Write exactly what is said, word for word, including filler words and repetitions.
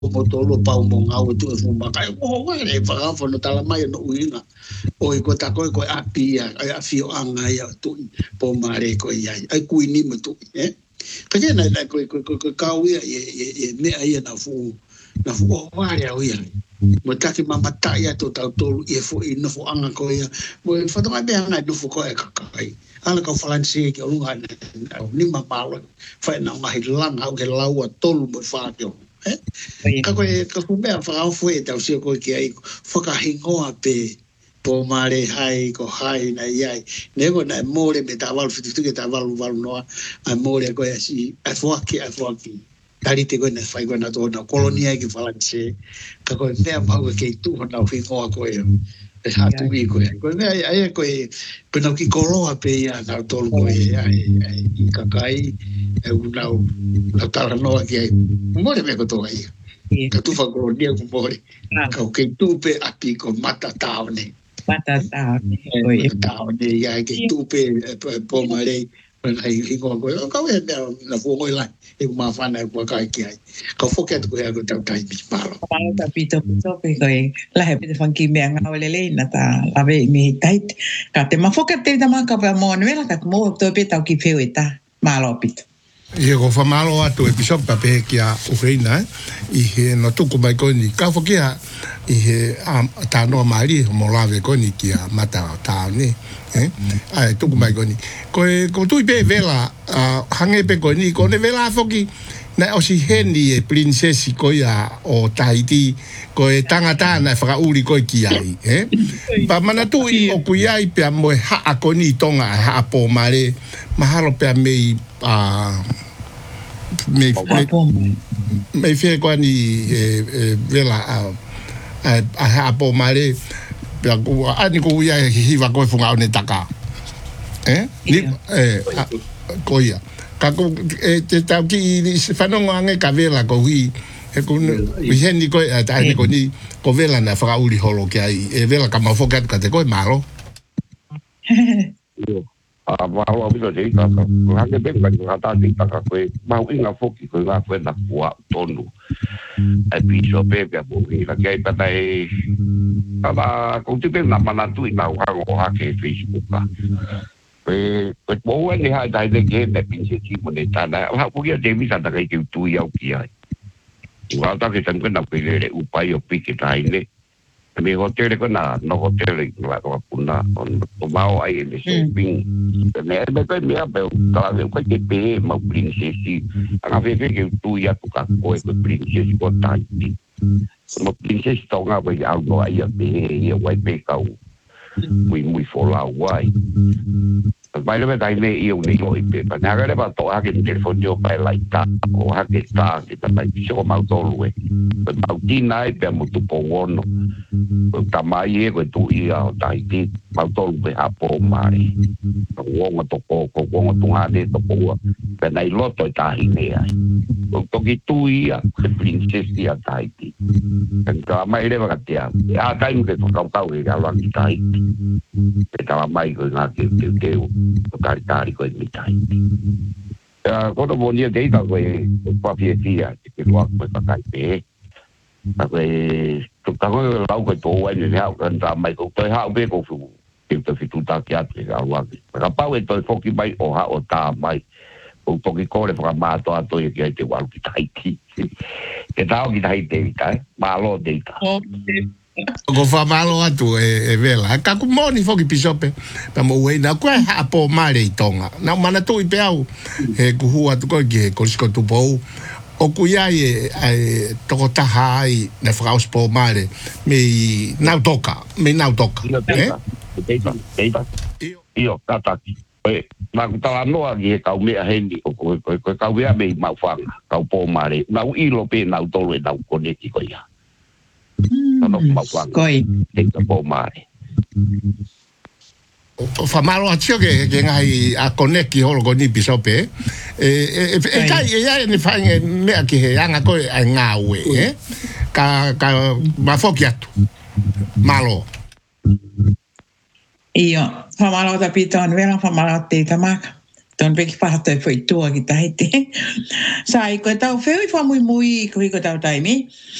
mo tolo pa mo ngau tu fu makai o wa le fa fa no tala mai no uina o i ko ta ko ko apia a fio anga ya tu po mare ko ya ai kuini mo tu eh ka je na ko ko ko ka wi e me ai na fu na fu o wa ya wi mo ta ki mama ta ya to ta to e fu i no fu anga ko ya mo fa to be anga no fu ko e ka kai ala ka falansi ke lunga ni ma palo fa na ma hilang au ke lawa tolu mo fa ke eh ka ko ka ku me fa fu e ta si ko ki ai fa ka hingo pe po mare hai ko hai na ai nego na more me ta val fitu ke ta val val no a more ko ya si a fu ki a fu ki tari te ko na fai ko na to na kolonia ki falansi ka ko me pa ko ke tu na hingo ko e e hatu i ko ko me ai ai ko ko na ki kolo a pe ya na to ko e ai ai ka kai e una la tala no ki more me ko to ai ka tu fa ko dia ko more ka ke tu pe api ko mata taone mata taone oi taone ya ke tu pe po mare ai ko ko ka we na fu ko la e ma fa na ko ka ki ai ka fo ke ko ya ko ta kai mi palo pa ta pito pito pe ko la he pe fan ki me nga ole le na ta la ve mi tait ka te ma fo ke te ma ka pa mo ne la ka mo to pe ta ki fe eta ma lo pito e go fa malo atu episode pa pe kia Ukraina i he no tuku mai ko ni ka fo kia i he ta no mari mo la ve ko ni kia mata ta ni eh ai tuku mai ko ni ko ko tu pe vela hange pe ko ni ko ne vela fo ki na o si heni e princesi ko ya o Tahiti ko e tangata na fa uri ko ki ai eh pa mana tu i o ku ai pe mo ha ko ni tonga ha po mare mahalo pe me a me me fe ko ni e vela a a ha po mare pe ko ani ko ya hi va ko funga ne taka eh ni eh ko ya ka ko te ta ki fa no nge ka vela ko hi e ko vi ni ko ta ni ko ni ko vela na fa uri holo ki ai e vela ka ma fokat ka te ko malo a malo bi de ka ka ha ke ben ka ta ti ka ko ma wi nga foki ko nga ko na kwa tonu e pi so pe ka bo ni la ke pa dai aba ko ti pe na mana tu na wa ko ha ke Facebook ka pe pe bo ni ha dai de ke pe pin se ti mo de ta na ha ko ya de mi sa ta ke tu ya ki ai wa ta ke tan ko na pe le u pa yo pi ke tai ne mi hotel ko na no hotel la ko puna on o mau ai le shopping ne be ko mi abe ta le ko ke pe ma princesi anga ve ke tu ya tu ka ko ko princesi ko tai ti ma princesi to nga ba ya no ai be ye wai pe ka we we for la wai vai le dai le io ne oi pe pa na ga ba to ha ke telefonio pa la ta o ha ke ta ke ta pa si ko ma to lue pa ma ti nai pe mo tu po wono ta mai e ko tu ia dai ti ma to lue a po mai wo mo to ko ko wo tu ha de to po pe nai lo to ta hi ne ai to ki tu ia ke princesi a dai ti ka mai le ba ka ti a a dai ke to ka ta we ga lo ki tai pe ta mai ko na ke ke tari tari ko mi tai eh ko do bonia dei ta ko pa pie tia ke lo ko pa kai pe ta ko tu ta ko la ko to wa ni ha kan ta mai ko to ha be ko fu ke to fitu ta ke at ga wa ka pa we to fo ki mai o ha o ta mai o to ki ko le fra ma to to ke te wa ki tai ki ke ta o ki tai te ta ma lo dei ta ko fa malo atu e vela ka ku moni fo ki pisope pa mo we na ko ha po mare tonga na mana tu i pe au e ku hu atu ko ge ko sko tu po o ku ya e to ko ta hai na fra os po mare me na toka me na toka eh io tata e na ku ta no agi ka me a hendi o ko ko ka we me ma fa ka po mare na u ilo pe na to le na ko ne ki ko ya no ma fa koi e ka po mare o fa malo a tio che che ngai a connecti holo con i bisope e e e kai e ya ni fa me a che anga ko a ngawe eh ka ka ma fokiatu malo io fa malo da piton vera fa malo te tamaka Don pe ki whahata e whai tua ki tahi te. Sa i koe tau whiu i wha mui mui ko i koe tau taimi.